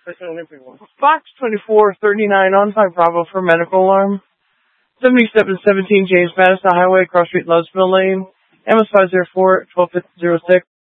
Fox 2439 on 5 Bravo for medical alarm. 7717 James Madison Highway, Cross Street, Louisville Lane. MS 504 1206.